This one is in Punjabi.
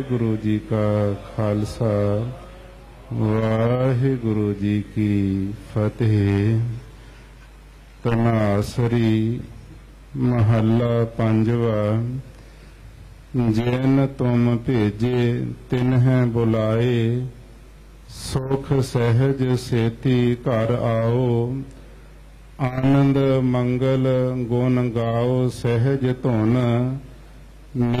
ਗੁਰੂ ਜੀ ਕਾ ਖਾਲਸਾ ਵਾਹਿਗੁਰੂ ਜੀ ਕੀ ਫਤਿਹ। ਤਨਾਸਰੀ ਮਹੱਲਾ ਪੰਜਵਾ। ਜਿਨ ਤੁਮ ਭੇਜੇ ਤਿਨਹਿ ਬੁਲਾਏ, ਸੁਖ ਸਹਿਜ ਸੇਤੀ ਘਰ ਆਓ। ਆਨੰਦ ਮੰਗਲ ਗੁਣ ਗਾਓ, ਸਹਿਜ ਧੁਨ